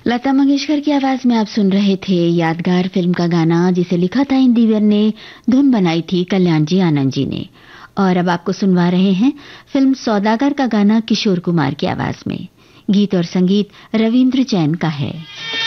लता मंगेशकर की आवाज में आप सुन रहे थे यादगार फिल्म का गाना, जिसे लिखा था इन दिव्यर ने, धुन बनाई थी कल्याण जी आनंद जी ने। और अब आपको सुनवा रहे हैं फिल्म सौदागर का गाना किशोर कुमार की आवाज में। गीत और संगीत रविंद्र जैन का है।